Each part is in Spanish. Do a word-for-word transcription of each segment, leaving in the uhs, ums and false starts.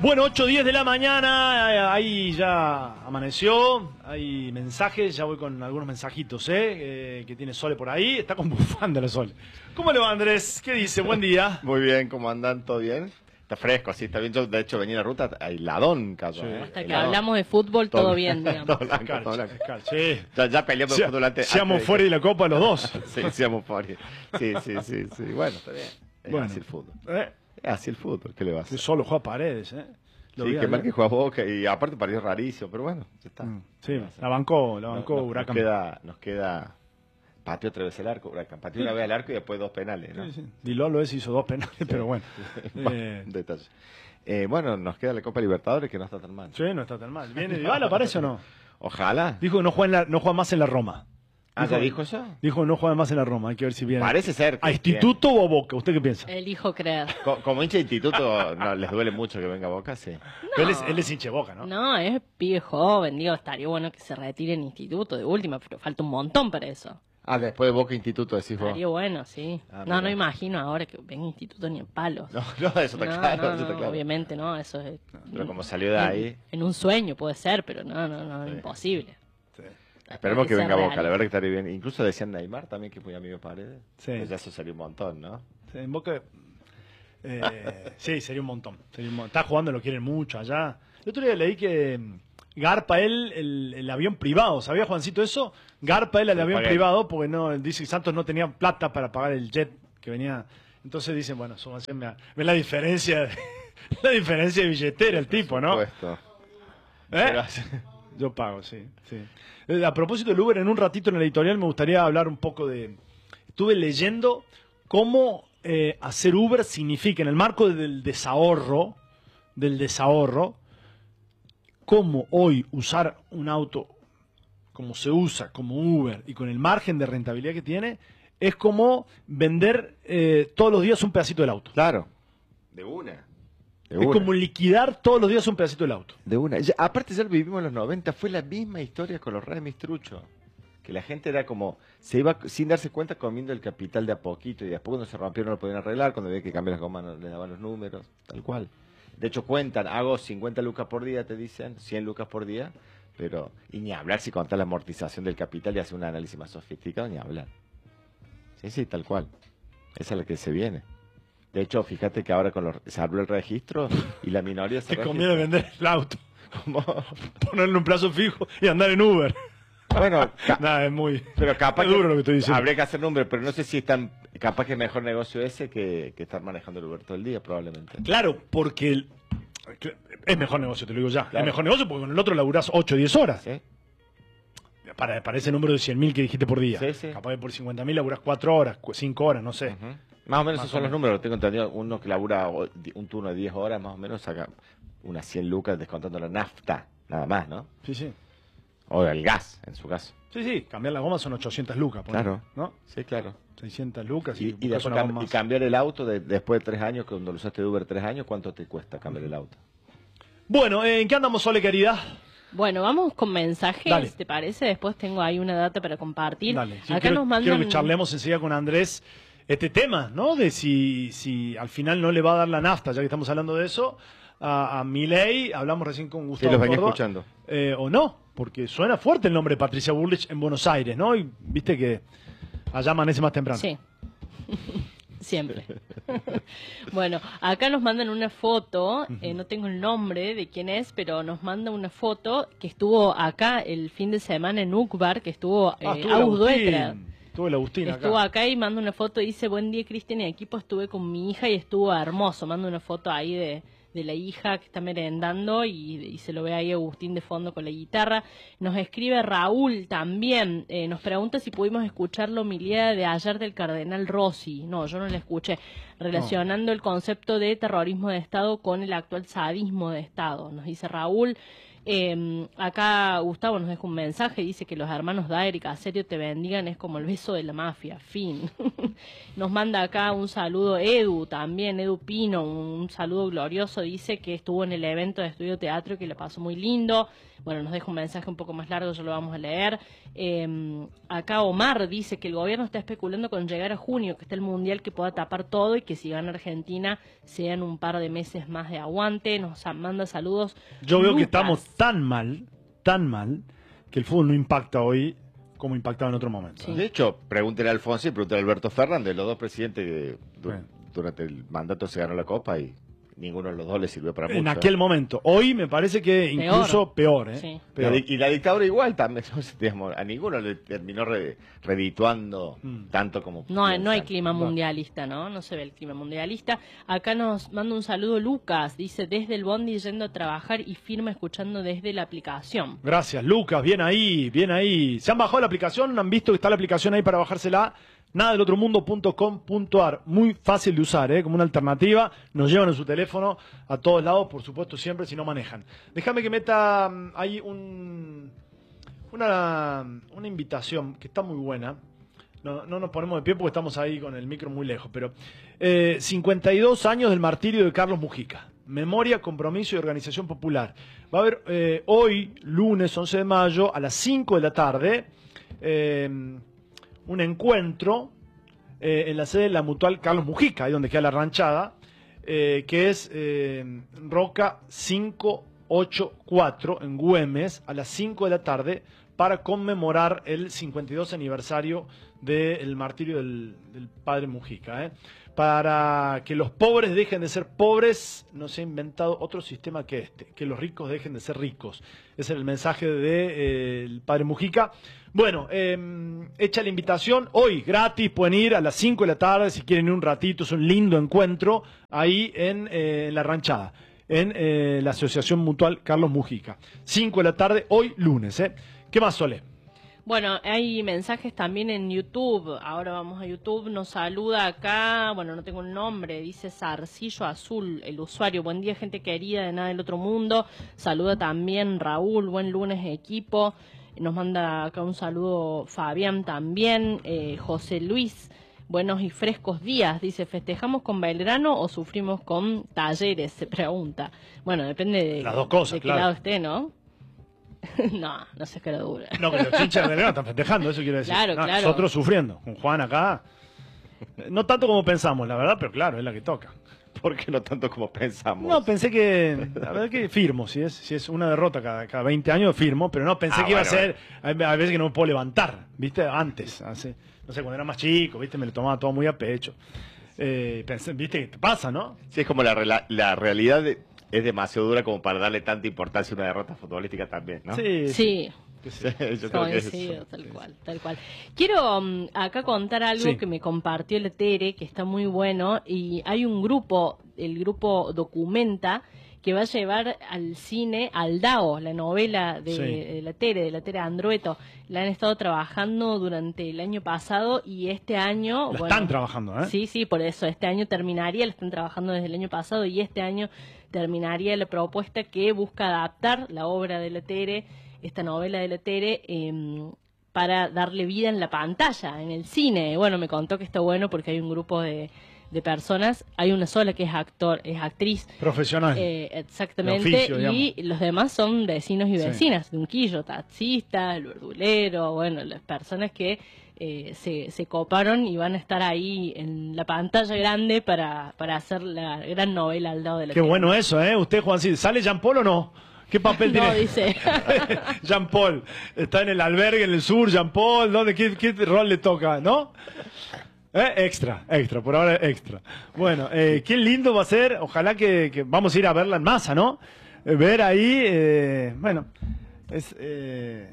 Bueno, ocho diez de la mañana, ahí ya amaneció, hay mensajes, ya voy con algunos mensajitos, ¿eh? Eh, que tiene Sole por ahí, está con bufanda la Sole. ¿Cómo le va, Andrés? ¿Qué dice? Buen día. Muy bien, ¿cómo andan? ¿Todo bien? Está fresco, sí, está bien. Yo, de hecho, venía en la ruta, aisladón, casi. Sí. ¿eh? Hasta que Heladón. hablamos de fútbol, todo, todo bien, digamos. Todo blanco, Escal, todo blanco. escal, sí. Ya, ya peleamos Si, el fútbol antes. seamos antes fuera que... de la Copa los dos. Sí, seamos fuera. Sí, sí, sí, sí. Bueno, está bien. Es Bueno. así el fútbol. ¿Eh? Es así el fútbol, ¿qué le va a hacer? Solo juega Paredes, ¿eh? Lo Sí, vi que ayer. mal que juega Boca y aparte pareció rarísimo, pero bueno, ya está. Mm, Sí, la bancó, la bancó No, no, Huracán. Nos queda, nos queda, pateó otra vez el arco, Huracán. Pateó una vez al arco y después dos penales, ¿no? Sí, sí. Di Lolo ese hizo dos penales, pero bueno. Eh, Detalle. Eh, bueno, nos queda la Copa Libertadores que no está tan mal. sí, no está tan mal. ¿Viene Dybala, parece o no? Ojalá. Dijo que no juega, en la- no juega más en la Roma. Ah, ¿ya dijo eso? Dijo que no juega más en la Roma, hay que ver si viene. Parece ser que ¿A Instituto o a Boca? ¿Usted qué piensa? Elijo creer. Co- Como hincha de instituto, no, les duele mucho que venga Boca, sí. Pero Él, es, él es hincha de Boca, ¿no? No, es pibe joven, digo, estaría bueno que se retire en instituto de última, pero falta un montón para eso. Ah, después de Boca Instituto decís vos. Estaría bueno, sí. Ah, no, no mira. imagino ahora que venga instituto ni en palos. No, no, eso está No, claro, no, eso está no, claro. obviamente no, eso es... Pero como salió de ahí, En, en un sueño puede ser, pero no, no, no, Sí. imposible. Sí. esperemos que sea venga Boca, real. la verdad que estaría bien. Incluso decían Neymar también, que es muy amigo de Paredes. Sí. Pues ya eso salió un montón, ¿no? Sí, en Boca. eh, sí, sería un montón. Sería un mon- Está jugando, lo quieren mucho allá. El otro día leí que mm, garpa él el, el avión privado. ¿Sabía, Juancito, eso? Garpa él el Sí, avión pagué. privado porque no, él dice que Santos no tenía plata para pagar el jet que venía. Entonces dicen, bueno, eso va a ser- me- ven la diferencia de, la diferencia de billetera el tipo, ¿no? Puesto. ¿Eh? Pero- Yo pago, sí, sí. Eh, A propósito del Uber, en un ratito en el editorial me gustaría hablar un poco de... Estuve leyendo cómo eh, hacer Uber significa, en el marco del desahorro, del desahorro, cómo hoy usar un auto como se usa, como Uber, y con el margen de rentabilidad que tiene, es como vender eh, todos los días un pedacito del auto. Claro. De una. De Es una. como liquidar todos los días un pedacito del auto. De una. Ya- aparte ya lo vivimos en los noventa, fue la misma historia con los remis truchos. Que la gente era como, se iba sin darse cuenta comiendo el capital de a poquito y después cuando se rompieron no lo podían arreglar, cuando había que cambiar las gomas no les daban los números, tal cual. De hecho cuentan, hago cincuenta lucas por día, te dicen, cien lucas por día, pero, y ni hablar si contás la amortización del capital y hace un análisis más sofisticado, ni hablar. Sí, sí, tal cual. Esa es la que se viene. De hecho, fíjate que ahora con los, se abrió el registro y la minoría se Te registra. conviene vender el auto, Como- ponerle un plazo fijo y andar en Uber. Bueno, ca- Nada, es muy pero capaz es duro lo que estoy diciendo. habría que hacer números, pero no sé si es tan, capaz que es mejor negocio ese que, que estar manejando el Uber todo el día, probablemente. Claro, porque el- es mejor negocio, te lo digo ya. Claro. Es mejor negocio porque con el otro laburás ocho o diez horas. ¿Sí? Para, para ese número de cien mil que dijiste por día. Sí, sí. Capaz que por cincuenta mil laburás cuatro horas, cinco horas, no sé. Ujú. Más o menos Más esos son o los menos. números. Tengo entendido, uno que labura o- di- un turno de diez horas, más o menos, saca unas cien lucas descontando la nafta, nada más, ¿no? Sí, sí. O el gas, en su caso. Sí, sí, cambiar la goma son ochocientas lucas. ponele, Claro. ¿No? Sí, claro. seiscientas lucas y, Y, y, buscas después una cam- goma y más. cambiar el auto de- después de tres años, cuando lo usaste de Uber tres años, ¿cuánto te cuesta cambiar el auto? Bueno, ¿en qué andamos, Sole, querida? Bueno, vamos con mensajes, Dale. ¿te parece? Después tengo ahí una data para compartir. Dale. Sí, Acá quiero, nos mandan... quiero que charlemos enseguida con Andrés este tema, ¿no? De si, si al final no le va a dar la nafta, ya que estamos hablando de eso, a, a Milei. Hablamos recién con Gustavo los venía Córdoba, escuchando. eh, o no, porque suena fuerte el nombre de Patricia Bullrich en Buenos Aires, ¿no? Y viste que allá amanece más temprano. Sí. Siempre. Bueno, acá nos mandan una foto, eh, no tengo el nombre de quién es, pero nos manda una foto que estuvo acá el fin de semana en Ucbar, que estuvo eh, Ah, estuvo el Agus Duetra. Agustín. Estuvo el Agustín Estuvo acá. acá y manda una foto y dice, buen día Cristian y equipo, estuve con mi hija y estuvo hermoso. Manda una foto ahí de, de la hija que está merendando y, y se lo ve ahí Agustín de fondo con la guitarra. Nos escribe Raúl también, eh, nos pregunta si pudimos escuchar la homilía de ayer del cardenal Rossi. No, yo no la escuché. Relacionando el concepto de terrorismo de Estado con el actual sadismo de Estado. Nos dice Raúl. Eh, acá Gustavo nos deja un mensaje, dice que los hermanos Daer y Caserio te bendigan, es como el beso de la mafia, fin. Nos manda acá un saludo Edu también, Edu Pino, un saludo glorioso, dice que estuvo en el evento de Estudio Teatro y que le pasó muy lindo. Bueno, nos deja un mensaje un poco más largo, ya lo vamos a leer. Eh, acá Omar dice que el gobierno está especulando con llegar a junio, que está el Mundial que pueda tapar todo y que si gana Argentina sean un par de meses más de aguante. Nos manda saludos. Yo veo Lucas. que estamos tan mal, tan mal, que el fútbol no impacta hoy como impactaba en otro momento. Sí. De hecho, pregúntele a Alfonso y pregúntele a Alberto Fernández, los dos presidentes que du- Bueno. durante el mandato se ganó la Copa y ninguno de los dos le sirvió para mucho. En aquel momento. Hoy me parece que incluso peor, ¿eh? Sí. La Peor. di- y la dictadura igual también, digamos, a ninguno le terminó re- redituando Mm. tanto como No, hay- no hay piensan. clima No. mundialista, ¿no? No se ve el clima mundialista. Acá nos manda un saludo Lucas, dice desde el bondi yendo a trabajar y firma escuchando desde la aplicación. Gracias, Lucas. Bien ahí, bien ahí. ¿Se han bajado la aplicación? ¿Han visto que está la aplicación ahí para bajársela? nada del otro mundo punto com punto a r. Muy fácil de usar, ¿eh? Como una alternativa. Nos llevan en su teléfono a todos lados, por supuesto, siempre si no manejan. Déjame que meta mm, ahí un, una, una invitación que está muy buena. No, no nos ponemos de pie porque estamos ahí con el micro muy lejos, pero eh, cincuenta y dos años del martirio de Carlos Mujica. Memoria, compromiso y organización popular. Va a haber eh, hoy, lunes once de mayo, a las cinco de la tarde, eh, un encuentro eh, en la sede de la Mutual Carlos Mujica, ahí donde queda la ranchada, eh, que es eh, Roca quinientos ochenta y cuatro en Güemes, a las cinco de la tarde, para conmemorar el cincuenta y dos aniversario del martirio del, del padre Mujica. ¿eh? Para que los pobres dejen de ser pobres, no se ha inventado otro sistema que este, que los ricos dejen de ser ricos. Ese es el mensaje del padre Mujica. Bueno, eh, hecha la invitación, hoy gratis, pueden ir a las cinco de la tarde, si quieren ir un ratito, es un lindo encuentro, ahí en eh, la ranchada, en eh, la Asociación Mutual Carlos Mujica. cinco de la tarde, hoy lunes. ¿eh? ¿Qué más, Sole? Bueno, hay mensajes también en YouTube. Ahora vamos a YouTube. Nos saluda acá, bueno, no tengo el nombre, dice Zarcillo Azul, el usuario. Buen día, gente querida de Nada del Otro Mundo. Saluda también Raúl, buen lunes, equipo. Nos manda acá un saludo Fabián también. Eh, José Luis, buenos y frescos días. Dice, ¿festejamos con Belgrano o sufrimos con Talleres? Se pregunta. Bueno, depende de, Las dos cosas, de qué claro. lado esté, ¿no? No, no se cara dura. No, que los hinchas de Belgrano están festejando, eso quiero decir. Claro, No, claro. Nosotros sufriendo, con Juan acá. No tanto como pensamos, la verdad, pero claro, es la que toca. Porque no tanto como pensamos. No, pensé que, la verdad que firmo, si es, si es una derrota cada, cada veinte años, firmo, pero no, pensé Ah, que iba bueno, a ser, hay, hay veces que no me puedo levantar, ¿viste? Antes, hace, no sé, cuando era más chico, ¿viste? Me lo tomaba todo muy a pecho. Eh, pensé, ¿viste? ¿Qué te pasa, no? Sí, es como la, rela- la realidad de- es demasiado dura como para darle tanta importancia a una derrota futbolística también, ¿no? Sí, Sí. qué sé yo. Yo creo que es Coincido, eso. tal cual, tal cual. Quiero um, acá contar algo Sí. que me compartió el Tere, que está muy bueno, y hay un grupo, el grupo Documenta, que va a llevar al cine Aldao, la novela de, Sí. de la Tere, de la Tere Andrueto. La han estado trabajando durante el año pasado y este año... La bueno, están trabajando, ¿eh? Sí, sí, por eso este año terminaría, la están trabajando desde el año pasado y este año terminaría la propuesta que busca adaptar la obra de la Tere, esta novela de la Tere, eh, para darle vida en la pantalla, en el cine. Bueno, me contó que está bueno porque hay un grupo de, de personas, hay una sola que es actor, es actriz, Profesional. eh, exactamente, De oficio, y los demás son vecinos y Sí. vecinas, de un quillo, taxista, el verdulero, bueno, las personas que eh, se, se coparon y van a estar ahí en la pantalla grande para, para hacer la gran novela al lado de la Qué tele. bueno eso, ¿eh? Usted, Juancito, ¿sale Jean Paul o no? ¿Qué papel No, tiene? dice. Jean Paul. Está en el albergue en el sur, Jean Paul. ¿Dónde? ¿Qué, qué rol le toca? ¿No? ¿Eh? Extra, extra, por ahora extra. Bueno, eh, qué lindo va a ser. Ojalá que, que vamos a ir a verla en masa, ¿no? Eh, ver ahí, eh, bueno, es, eh,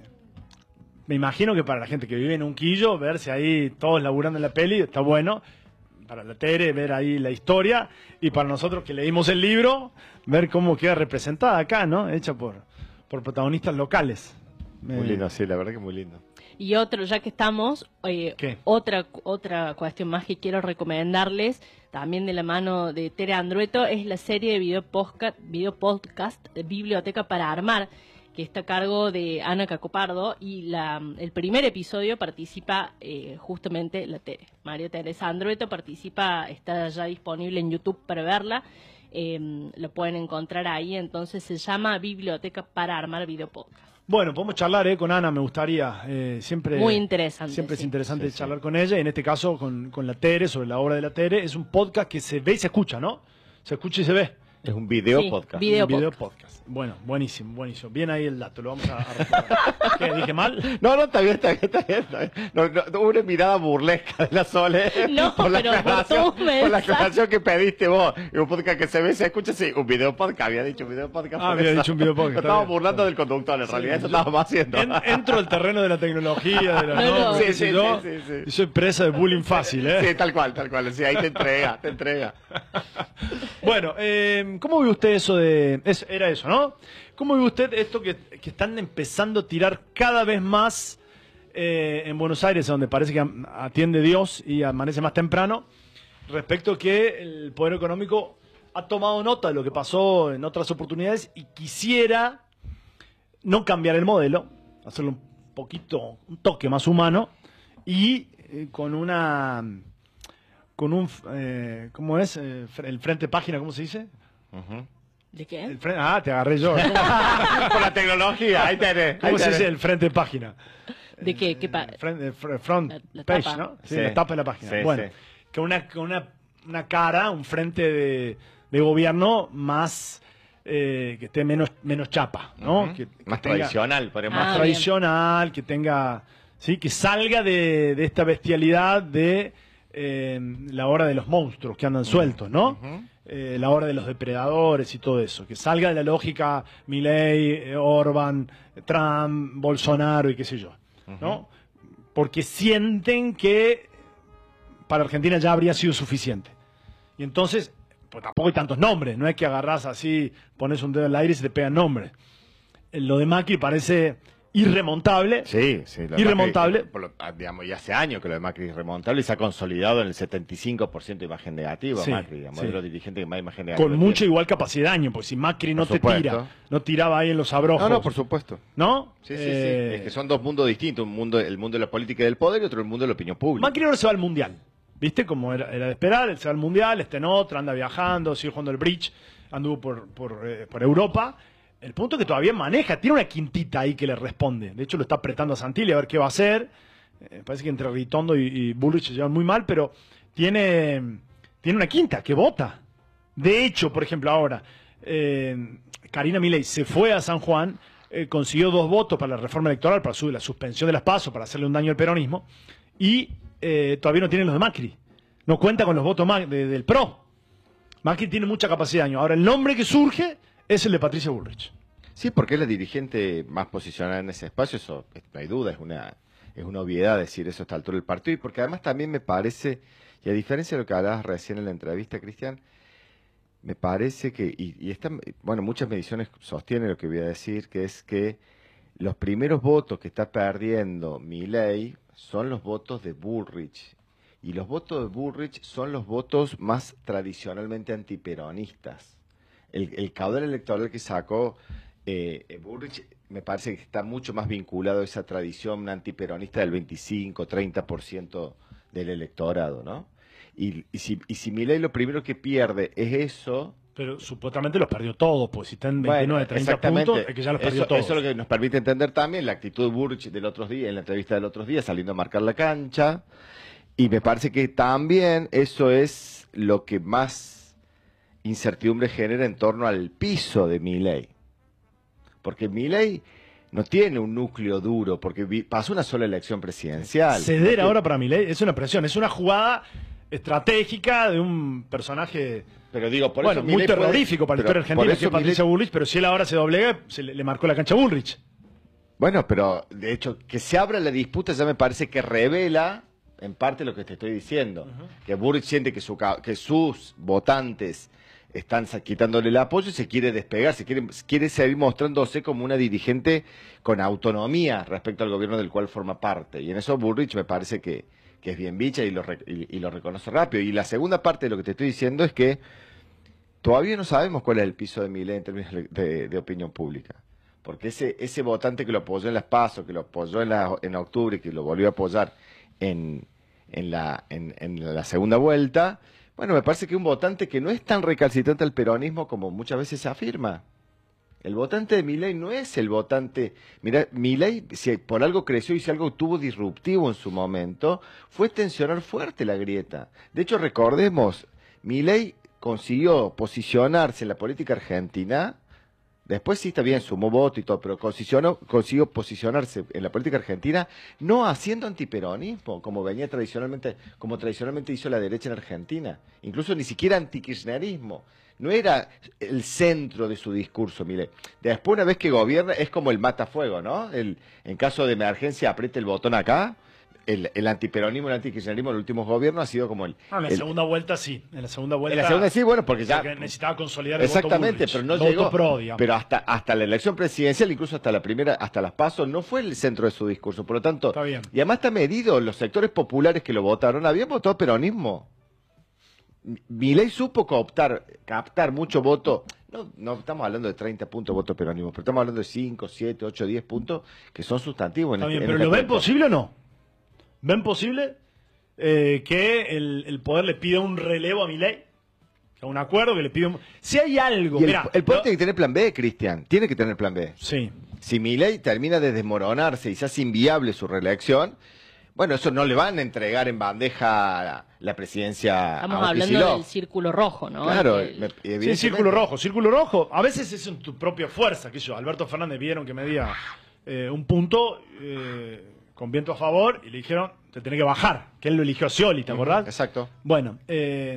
me imagino que para la gente que vive en un quillo, verse ahí todos laburando en la peli, está bueno. Para la Tere, ver ahí la historia. Y para nosotros que leímos el libro, ver cómo queda representada acá, ¿no? Hecha por, por protagonistas locales. Muy Eh, lindo, sí, la verdad que muy lindo. Y otro, ya que estamos, eh, ¿Qué? otra otra cuestión más que quiero recomendarles, también de la mano de Tere Andrueto, es la serie de video podcast, video podcast Biblioteca para Armar. que está a cargo de Ana Cacopardo, y la, el primer episodio participa eh, justamente la Tere. María Teresa Andrueto participa, está ya disponible en YouTube para verla, eh, lo pueden encontrar ahí, entonces se llama Biblioteca para Armar Video Podcast. Bueno, podemos charlar eh, con Ana, me gustaría. Eh, siempre, Muy interesante. Siempre sí. es interesante Sí, charlar sí. con ella, y en este caso con, con la Tere, sobre la obra de la Tere. Es un podcast que se ve y se escucha, ¿no? Se escucha y se ve. Es un video Sí, podcast. video Un video podcast. podcast. Bueno, buenísimo, buenísimo. Bien ahí el dato, lo vamos a, a recordar. ¿Qué, dije mal? No, no, está bien, está bien, está bien. Está bien. No, no, no, una mirada burlesca de la Sole. No, por la pero por aclaración, tu por la mensaje. aclaración que pediste vos. Y un podcast que se ve, se escucha, sí. Un video podcast, había dicho un video podcast. Ah, por había eso. dicho un video podcast, Nos está estábamos bien. burlando del conductor, en realidad, eso estábamos haciendo. En- entro al terreno de la tecnología, de los No, no. nombres, Sí, qué sí, sé yo, sí, sí, sí. y soy presa de bullying fácil, ¿eh? Sí, tal cual, tal cual. Sí, ahí te entrega, te entrega. Bueno, eh, ¿cómo ve usted eso de...? es- era eso, ¿no? ¿Cómo ve usted esto que, que están empezando a tirar cada vez más eh, en Buenos Aires, donde parece que am- atiende Dios y amanece más temprano, respecto que el poder económico ha tomado nota de lo que pasó en otras oportunidades y quisiera no cambiar el modelo, hacerlo un poquito, un toque más humano y eh, con una... con un... Eh, ¿Cómo es? Eh, fr- el frente página, ¿cómo se dice? Ujú. ¿De qué? El fre- ah, te agarré yo. ¿Cómo, Por la tecnología, ahí tenés. cómo ahí se tenés. dice el frente página? ¿De qué? ¿Qué pa- El front, el fr- front La- la page, tapa. ¿no? Sí, Sí. la tapa de la página. Sí, bueno, sí. que una, con una, una cara, un frente de, de gobierno más... eh, que esté menos, menos chapa, ¿no? Ujú. Que- que Más tenga- tradicional, podemos Ah, más bien. tradicional, que tenga, sí, que salga de, de esta bestialidad de eh, la hora de los monstruos que andan sueltos, ¿no? Ujú. Eh, la hora de los depredadores y todo eso, que salga de la lógica Milei, eh, Orban, Trump, Bolsonaro y qué sé yo, ¿no? Porque sienten que para Argentina ya habría sido suficiente. Y entonces, pues tampoco hay tantos nombres, no es que agarrás así, pones un dedo en el aire y se te pegan nombres. Eh, Lo de Macri parece irremontable. Sí, sí. lo de Irremontable. Macri, por lo- ah, digamos, ya hace años que lo de Macri es irremontable y se ha consolidado en el setenta y cinco por ciento de imagen negativa, Sí, Macri, digamos, sí. de los dirigentes que más imagen negativa Con mucha tiene. igual capacidad de daño, porque si Macri no Por te tira, supuesto. no tiraba ahí en los abrojos, No, no, por supuesto. ¿no? Sí, sí, Eh, sí. Es que son dos mundos distintos, un mundo, el mundo de la política y del poder y otro el mundo de la opinión pública. Macri ahora se va al Mundial, ¿viste? Como era, era de esperar, él se va al Mundial, está en otra, anda viajando, sigue jugando el bridge, anduvo por, por, eh, por Europa. El punto es que todavía maneja, tiene una quintita ahí que le responde. De hecho, lo está apretando a Santilli a ver qué va a hacer. Eh, parece que entre Ritondo y, y Bullrich se llevan muy mal, pero tiene, tiene una quinta que vota. De hecho, por ejemplo, ahora, eh, Karina Milei se fue a San Juan, eh, consiguió dos votos para la reforma electoral, para su, la suspensión de las PASO, para hacerle un daño al peronismo, y eh, todavía no tiene los de Macri. No cuenta con los votos ma- de- del P R O. Macri tiene mucha capacidad de daño. Ahora, el nombre que surge es el de Patricia Bullrich. Sí, porque es la dirigente más posicionada en ese espacio, eso eh, no hay duda, es una, es una obviedad decir eso a esta altura del partido, y porque además también me parece, y a diferencia de lo que hablabas recién en la entrevista, Cristian, me parece que, y, y esta, bueno, muchas mediciones sostienen lo que voy a decir, que es que los primeros votos que está perdiendo Milei son los votos de Bullrich, y los votos de Bullrich son los votos más tradicionalmente antiperonistas. El, el caudal electoral que sacó eh, eh, Bullrich me parece que está mucho más vinculado a esa tradición antiperonista del veinticinco, treinta por ciento del electorado, ¿no? Y, y si, y si Milei lo primero que pierde es eso... Pero supuestamente los perdió todos, pues si están Bueno, veintinueve, treinta exactamente. puntos, es que ya los perdió eso, todos. eso es lo que nos permite entender también la actitud de Bullrich del otro día, en la entrevista del otro día, saliendo a marcar la cancha. Y me parece que también eso es lo que más incertidumbre genera en torno al piso de Milei. Porque Milei no tiene un núcleo duro, porque vi- pasó una sola elección presidencial. Ceder Porque- ahora para Milei es una presión, es una jugada estratégica de un personaje Pero digo, por bueno, eso muy Milei puede- terrorífico para la pero historia argentina, por que eso es Patricia Milei- Bullrich, pero si él ahora se doblega, se le, le marcó la cancha a Bullrich. Bueno, pero de hecho, que se abra la disputa ya me parece que revela en parte lo que te estoy diciendo. Que Bullrich siente que, su, ca- que sus votantes están sa- quitándole el apoyo y se quiere despegar, se quiere, quiere seguir mostrándose como una dirigente con autonomía respecto al gobierno del cual forma parte. Y en eso Bullrich me parece que, que es bien bicha y lo, re- y, y lo reconoce rápido. Y la segunda parte de lo que te estoy diciendo es que todavía no sabemos cuál es el piso de Milei en términos de, de opinión pública. porque ese ese votante que lo apoyó en las PASO, que lo apoyó en, la, en octubre, que lo volvió a apoyar en, en, la, en, en la segunda vuelta, bueno, me parece que es un votante que no es tan recalcitrante al peronismo como muchas veces se afirma. El votante de Milei no es el votante... Mira, Milei, si por algo creció y si algo tuvo disruptivo en su momento, fue tensionar fuerte la grieta. De hecho, recordemos, Milei consiguió posicionarse en la política argentina, después sí está bien, sumó voto y todo, pero posicionó, consiguió posicionarse en la política argentina no haciendo antiperonismo, como venía tradicionalmente, como tradicionalmente hizo la derecha en Argentina, incluso ni siquiera antikirchnerismo. No era el centro de su discurso, mire. Después, una vez que gobierna, es como el matafuego, ¿no? El, en caso de emergencia, apriete el botón acá. El, el antiperonismo, el antikirchnerismo en los últimos gobiernos ha sido como el... No, en la el, segunda vuelta sí. En la segunda vuelta... En la segunda sí, bueno, porque ya... Porque necesitaba consolidar el exactamente, voto pero no voto llegó. pro, digamos. Pero hasta, hasta la elección presidencial, incluso hasta la primera, hasta las PASO, no fue el centro de su discurso. Por lo tanto... Está bien. Y además está medido, los sectores populares que lo votaron, habían votado peronismo. Milei supo cooptar, captar mucho voto, no, no estamos hablando de treinta puntos de voto peronismo, pero estamos hablando de cinco, siete, ocho, diez puntos que son sustantivos. Está en bien, este, pero en ¿lo esta ven cuenta. posible o no? ¿Ven posible eh, que el, el poder le pida un relevo a Milei? Que un acuerdo, que le pida un... Si hay algo... Y el, mirá, el poder yo- tiene que tener plan B, Cristian, tiene que tener plan B. Sí. Si Milei termina de desmoronarse y se hace inviable su reelección, bueno, eso no le van a entregar en bandeja la, la presidencia Estamos a hablando Kicillof. del círculo rojo, ¿no? Claro, El- me- Sí, evidentemente. círculo rojo. Círculo rojo, a veces es en tu propia fuerza. Que yo, Alberto Fernández vieron que medía eh, un punto eh, con viento a favor y le dijeron, te tenés que bajar. Que él lo eligió a Scioli, ¿te acordás? Exacto. Bueno, eh,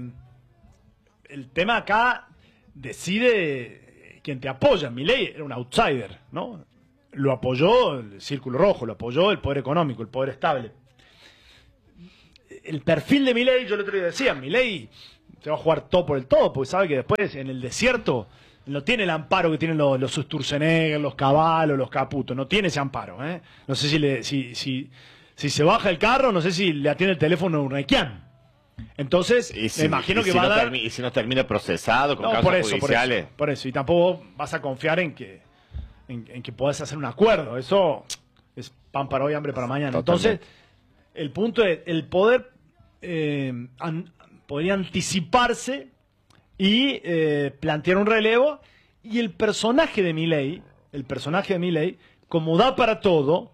el tema acá decide quien te apoya. Milei era un outsider, ¿no? Lo apoyó el Círculo Rojo, lo apoyó el poder económico, el poder estable. El perfil de Milei, yo el otro día decía, Milei se va a jugar todo por el todo, porque sabe que después en el desierto no tiene el amparo que tienen los, los Sturzenegger, los Caballos, los Caputo, no tiene ese amparo, ¿eh? No sé si, le, si, si, si se baja el carro, no sé si le atiende el teléfono a un Requián. Entonces, Y si, me imagino y que si va no a dar... termi- y si no termina procesado con No, causas por eso, por judiciales. eso, por eso. Y tampoco vas a confiar en que, en, en que podés hacer un acuerdo. Eso es pan para hoy, hambre para mañana. Totalmente. Entonces, el punto es, el poder eh, an- podría anticiparse y eh, plantear un relevo, y el personaje de Milei, el personaje de Milei, como da para todo,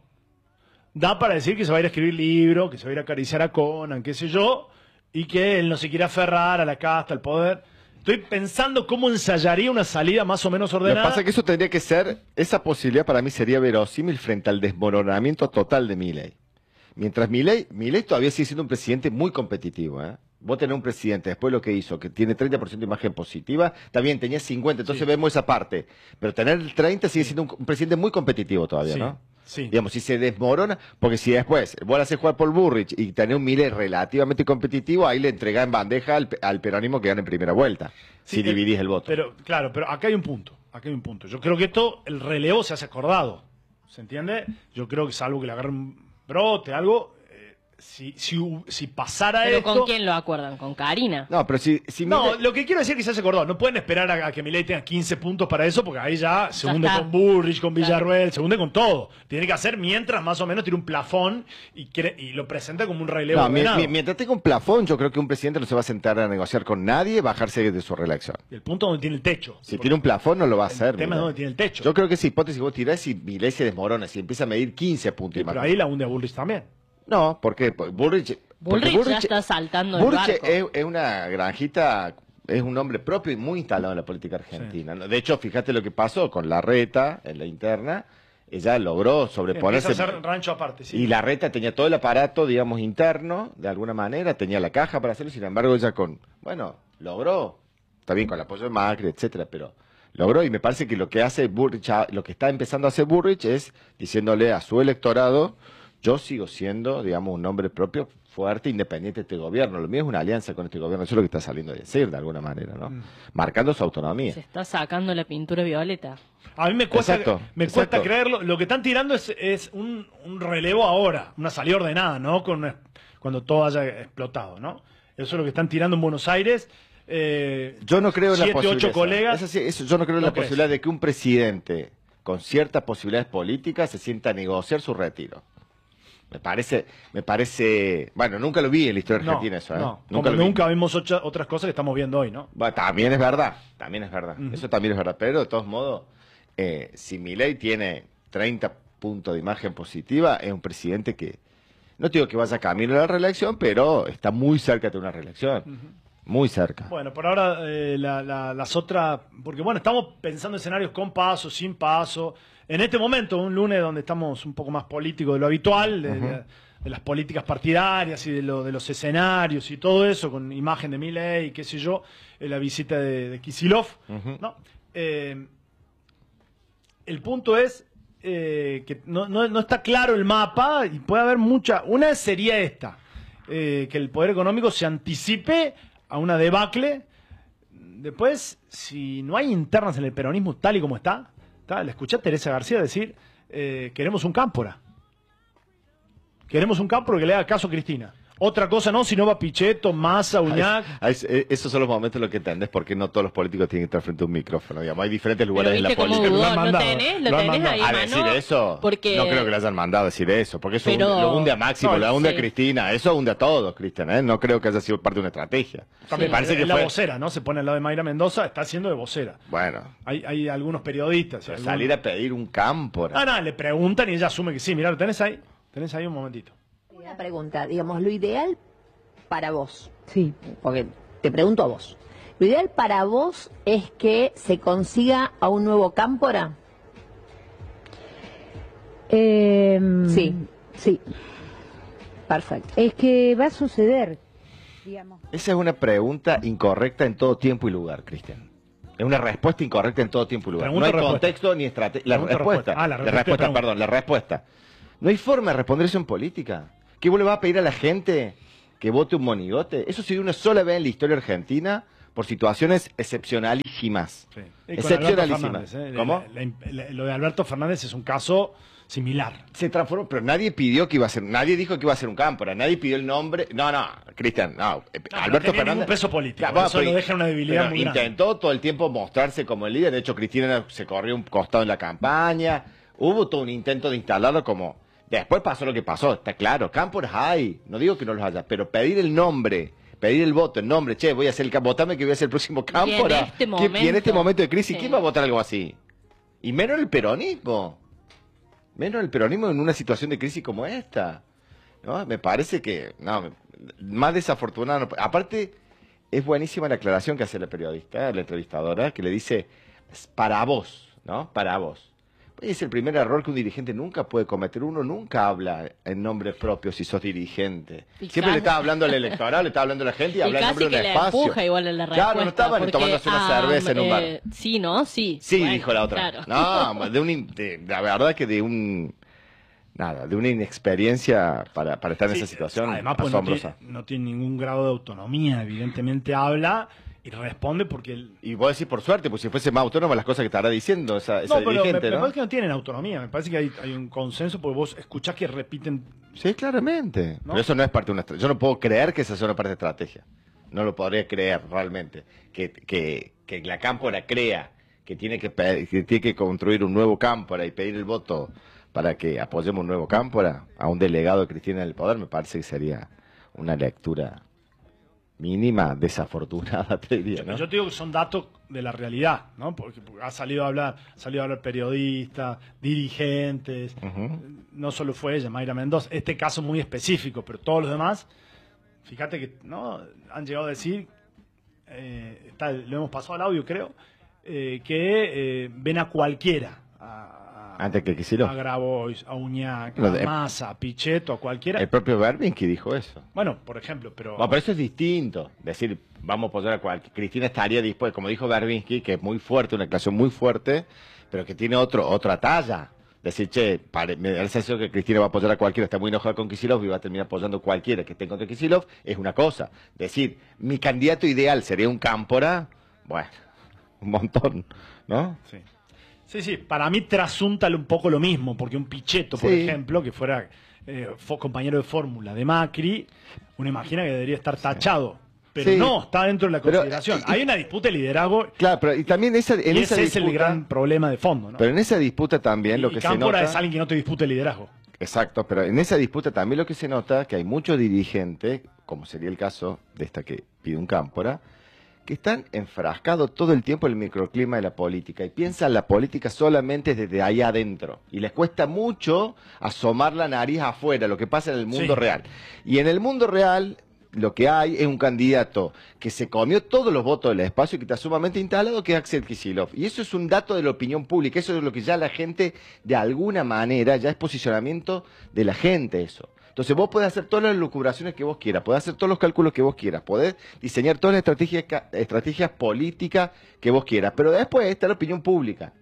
da para decir que se va a ir a escribir libro, que se va a ir a acariciar a Conan, qué sé yo, y que él no se quiere aferrar a la casta, al poder. Estoy pensando cómo ensayaría una salida más o menos Lo que ordenada. pasa es que eso tendría que ser, esa posibilidad para mí sería verosímil frente al desmoronamiento total de Milei. Mientras Milei, Milei todavía sigue siendo un presidente muy competitivo, ¿eh? Vos tenés un presidente, después lo que hizo, que tiene treinta por ciento de imagen positiva, también tenía cincuenta, entonces Sí. vemos esa parte. Pero tener el treinta sigue siendo un, un presidente muy competitivo todavía, Sí, ¿no? sí. Digamos, si se desmorona, porque si después vos le haces jugar Paul Burrich y tenés un Milei relativamente competitivo, ahí le entregás en bandeja al, al peronismo que gana en primera vuelta, Sí, si pero- dividís el voto. Pero, claro, pero acá hay un punto. Acá hay un punto. Yo creo que esto, el relevo se hace acordado. ¿Se entiende? Yo creo que salvo que le agarre un brote, algo. eh, si, si, hu- si pasara ¿Pero esto. con quién lo acuerdan? ¿Con Karina? No, pero si, si No, Milei- lo que quiero decir es que se hace acordado. No pueden esperar a, a que Milei tenga quince puntos para eso, porque ahí ya se Ya hunde está. con Bullrich, con Claro. Villarruel, se hunde con todo. Tiene que hacer mientras más o menos tiene un plafón y, quiere, y lo presenta como un relevo No, mi- ordenado. mi- mientras tenga un plafón, yo creo que un presidente no se va a sentar a negociar con nadie, bajarse de su reelección. El punto donde tiene el techo. Si tiene un plafón, no lo va a hacer. El tema es Milei. donde tiene el techo. Yo creo que esa hipótesis vos tirás y Milei se desmorona, si empieza a medir quince puntos. Sí, pero imagínate. ahí la hunde a Bullrich también. No, ¿por qué? Porque Bullrich, porque Bullrich ya está saltando el Bullrich barco. es, es una granjita, es un hombre propio y muy instalado en la política argentina. ¿no? De hecho, fíjate lo que pasó con Larreta en la interna. Ella logró sobreponerse. Empieza a hacer rancho aparte, sí. Y Larreta tenía todo el aparato, digamos, interno, de alguna manera, tenía la caja para hacerlo, sin embargo, ella con, bueno, logró, está bien con el apoyo de Macri, etcétera, pero logró, y me parece que lo que hace Bullrich, a- lo que está empezando a hacer Bullrich es diciéndole a su electorado, yo sigo siendo, digamos, un hombre propio, fuerte, independiente de este gobierno, lo mío es una alianza con este gobierno, eso es lo que está saliendo a decir, de alguna manera, ¿no? Mm. Marcando su autonomía. Se está sacando la pintura violeta. A mí me cuesta, Exacto, me cuesta exacto. creerlo. Lo que están tirando es, es un, un relevo ahora, una salida ordenada, ¿no? Con, una- cuando todo haya explotado, ¿no? Eso es lo que están tirando en Buenos Aires. Eh, Yo no creo en la siete, posibilidad. ocho colegas. Es así, eso, yo no creo en ¿No la crees? posibilidad de que un presidente con ciertas posibilidades políticas, se sienta a negociar su retiro. Me parece, me parece, bueno, nunca lo vi en la historia No, argentina eso, ¿eh? no, Nunca como lo vi. nunca vimos ocha- otras cosas que estamos viendo hoy, ¿no? Bueno, también es verdad, también es verdad, Ujú. eso también es verdad, pero de todos modos, eh, si Milei tiene treinta puntos de imagen positiva, es un presidente que, no te digo que vaya camino a la reelección, pero está muy cerca de una reelección, muy cerca. Bueno, por ahora eh, la- la- las otras, porque bueno, estamos pensando escenarios con paso, sin paso. En este momento, un lunes donde estamos un poco más políticos de lo habitual, de, de- de las políticas partidarias y de, lo, de los escenarios y todo eso, con imagen de Milei y qué sé yo, eh, la visita de, de Kicillof, Ujú. ¿no? Eh, el punto es eh, que no, no- no está claro el mapa y puede haber mucha. Una sería esta, eh, que el poder económico se anticipe a una debacle. Después, si no hay internas en el peronismo tal y como está, está le escuché a Teresa García decir, eh, queremos un cámpora. Queremos un cámpora que le haga caso a Cristina. Otra cosa no, si no va Pichetto, Massa, Uñac. Ah, es- eh, esos son los momentos en los que entendés por qué no todos los políticos tienen que estar frente a un micrófono. Digamos. Hay diferentes Pero lugares en la viste cómo política. Lo dudó, han lo mandado, tenés, lo lo han tenés mandado. ahí, A mano. decir eso, Porque... no creo que le hayan mandado a decir eso, porque eso Pero- hunde- lo hunde a Máximo, No, lo hunde sí. a Cristina, eso hunde a todos, Cristian, ¿eh? No creo que haya sido parte de una estrategia. También Me parece es que la fue, vocera, ¿no? Se pone al lado de Mayra Mendoza, está haciendo de vocera. bueno, Hay, hay algunos periodistas. y algunos- salir a pedir un cámpora. Ah, no, le preguntan y ella asume que sí. Mirá, lo tenés ahí. Tenés ahí un momentito. Una pregunta, digamos, lo ideal para vos, Sí. porque te pregunto a vos, lo ideal para vos es que se consiga a un nuevo cámpora. Em, Sí. Sí. Perfecto. Es que va a suceder, digamos. Esa es una pregunta incorrecta en todo tiempo y lugar, Cristian. Es una respuesta incorrecta en todo tiempo y lugar. Pregunta no hay o respuesta. contexto ni estrategia. La Pregunta o respuesta. respuesta. Ah, la la respuesta y respuesta, pregunta. perdón, la respuesta. No hay forma de responder eso en política. ¿Qué vos le vas a pedir a la gente que vote un monigote? Eso se dio una sola vez en la historia argentina por situaciones excepcionalísimas. Sí. Y con Alberto Excepcionalísimas. Fernández, ¿eh? ¿Cómo? La- la- la- lo de Alberto Fernández es un caso similar. Se transformó, pero nadie pidió que iba a ser, nadie dijo que iba a ser un cámpora, nadie pidió el nombre. No, no, Cristian, no. eh, No, Alberto no tenía Fernández. ningún peso político, Claro, eso pero- lo deja una debilidad pero muy grande. intentó todo el tiempo mostrarse como el líder. De hecho, Cristina se corrió un costado en la campaña. Hubo todo un intento de instalarlo como. Después pasó lo que pasó, está claro. Cámporas hay, no digo que no los haya, pero pedir el nombre. Pedir el voto, el nombre, che, voy a ser el cámpora, votame que voy a ser el próximo cámpora. este ¿Qué- momento. y en este momento de crisis, Sí. ¿quién va a votar algo así? Y menos el peronismo. Menos el peronismo en una situación de crisis como esta. ¿No? Me parece que, no, me- más desafortunado. no- Aparte, es buenísima la aclaración que hace la periodista, la entrevistadora, que le dice, "Es para vos, ¿no? Para vos. Es el primer error que un dirigente nunca puede cometer. Uno nunca habla en nombre propio si sos dirigente. Y Siempre casi- le está hablando al electorado, le está hablando a la gente y, Y habla en casi nombre de que un le espacio. empuja igual en la respuesta. Claro, no estaban porque, tomándose una ah, cerveza en un bar. eh, sí, ¿no? Sí. Sí, Bueno, dijo la otra. claro. No, de un, in- de- la verdad que de un, nada, de una inexperiencia para, para estar en Sí, esa situación además, pues, no asombrosa. tiene, no tiene ningún grado de autonomía. Evidentemente habla y responde porque... El... Y vos decís por suerte, pues si fuese más autónoma las cosas que estará diciendo esa, esa No, pero me, dirigente, me ¿no? parece que no tienen autonomía. Me parece que hay, hay un consenso porque vos escuchás que repiten... Sí, claramente. ¿No? Pero eso no es parte de una estrategia. Yo no puedo creer que esa sea una parte de estrategia. No lo podría creer realmente. Que, que, que la cámpora crea que tiene que, pe- que tiene que construir un nuevo cámpora y pedir el voto para que apoyemos un nuevo cámpora a un delegado de Cristina en el poder, me parece que sería una lectura mínima, desafortunada, te diría, ¿no? Yo te digo que son datos de la realidad, ¿no? Porque, porque ha salido a hablar, ha salido a hablar periodistas, dirigentes, Ujú. no solo fue ella, Mayra Mendoza, este caso muy específico, pero todos los demás, fíjate que no han llegado a decir, eh, está, lo hemos pasado al audio creo, eh, que eh, ven a cualquiera, a, a, Antes que Kicillof. a Grabois, a Uñac, Lo a de- Massa, a Pichetto, a cualquiera. El propio Berbinsky dijo eso. Bueno, por ejemplo, pero... Bueno, pero eso es distinto. Decir, vamos a apoyar a cualquier. Cristina estaría dispuesta, como dijo Berbinsky, que es muy fuerte, una declaración muy fuerte, pero que tiene otro otra talla. Decir, che, pare- me da la sensación que Cristina va a apoyar a cualquiera, está muy enojada con Kicillof y va a terminar apoyando a cualquiera que esté contra Kicillof, es una cosa. Decir, mi candidato ideal sería un cámpora, bueno, un montón, ¿no? Sí. Sí, sí, para mí trasunta un poco lo mismo, porque un Pichetto, por Sí. ejemplo, que fuera eh, fue compañero de fórmula de Macri, uno imagina que debería estar tachado pero Sí. no está dentro de la Pero, consideración. y- Hay una disputa de liderazgo Claro, pero y también esa, en y esa ese es el disputa, gran problema de fondo, ¿no? pero en esa disputa también y lo que se Cámpora nota... es alguien que no te disputa el liderazgo. Exacto, pero en esa disputa también lo que se nota que hay muchos dirigentes, como sería el caso de esta que pide un Cámpora, que están enfrascados todo el tiempo en el microclima de la política y piensan la política solamente desde ahí adentro. Y les cuesta mucho asomar la nariz afuera, lo que pasa en el mundo Sí. real. Y en el mundo real lo que hay es un candidato que se comió todos los votos del espacio y que está sumamente instalado, que es Axel Kicillof. Y eso es un dato de la opinión pública, eso es lo que ya la gente, de alguna manera, ya es posicionamiento de la gente eso. Entonces vos podés hacer todas las lucubraciones que vos quieras, podés hacer todos los cálculos que vos quieras, podés diseñar todas las estrategias, ca- estrategias políticas que vos quieras, pero después está la opinión pública.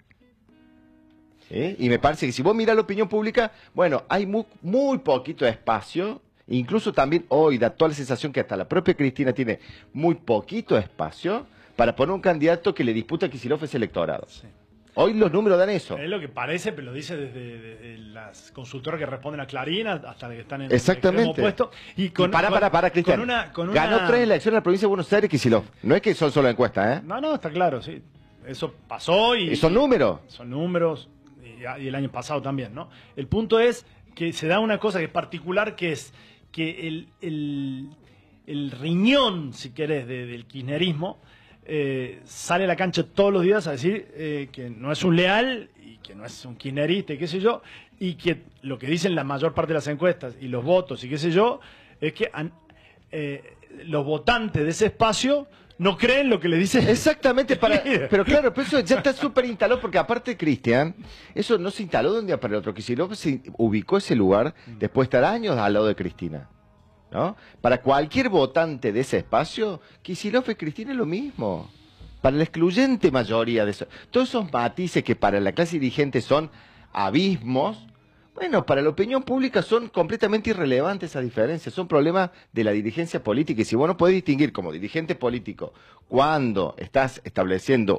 ¿Sí? Y me parece que si vos mirás la opinión pública, bueno, hay muy, muy poquito espacio, incluso también hoy da toda la sensación que hasta la propia Cristina tiene muy poquito espacio para poner un candidato que le disputa a Kicillof ese electorado. Sí. Hoy los números dan eso. Es lo que parece, pero lo dice desde, desde las consultoras que responden a Clarín hasta las que están en Exactamente. el extremo opuesto. Y Y con, para, con- para, para, Cristian. con una, con Ganó una- tres elecciones en la provincia de Buenos Aires Kicillof. No es que son solo encuestas, ¿eh? No, no, está claro, sí. Eso pasó y... Y son números. Son números, y, y el año pasado también, ¿no? El punto es que se da una cosa que es particular, que es que el, el, el riñón, si querés, de- del kirchnerismo eh, sale a la cancha todos los días a decir eh, que no es un leal y que no es un kirchnerista y qué sé yo, y que lo que dicen la mayor parte de las encuestas y los votos y qué sé yo, es que han- eh, los votantes de ese espacio no creen lo que le dice. Exactamente, para, líder. pero claro, pero eso ya está súper instalado, porque aparte, Cristian, eso no se instaló de un día para el otro. Kicillof se ubicó ese lugar después de estar años al lado de Cristina. ¿No? Para cualquier votante de ese espacio, Kicillof y Cristina es lo mismo. Para la excluyente mayoría de eso. Todos esos matices que para la clase dirigente son abismos, bueno, para la opinión pública son completamente irrelevantes esas diferencias. Son problemas de la dirigencia política. Y si vos no podés distinguir como dirigente político cuando estás estableciendo